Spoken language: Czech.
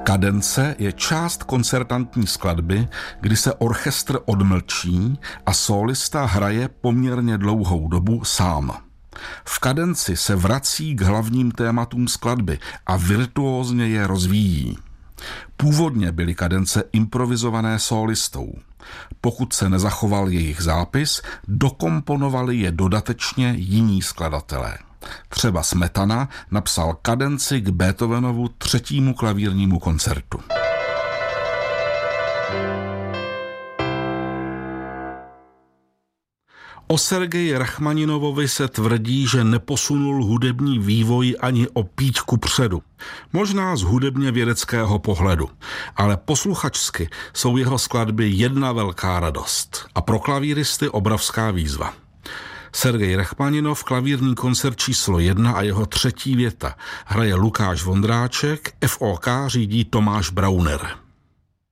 Kadence je část koncertantní skladby, kdy se orchestr odmlčí a sólista hraje poměrně dlouhou dobu sám. V kadenci se vrací k hlavním tématům skladby a virtuózně je rozvíjí. Původně byly kadence improvizované sólistou. Pokud se nezachoval jejich zápis, dokomponovali je dodatečně jiní skladatelé. Třeba Smetana napsal kadenci k Beethovenovu 3. klavírnímu koncertu. O Sergeji Rachmaninovovi se tvrdí, že neposunul hudební vývoj ani o píď kupředu. Možná z hudebně vědeckého pohledu, ale posluchačsky jsou jeho skladby jedna velká radost a pro klavíristy obrovská výzva. Sergej Rachmaninov, klavírní koncert číslo 1 a jeho 3. věta hraje Lukáš Vondráček, FOK řídí Tomáš Brauner.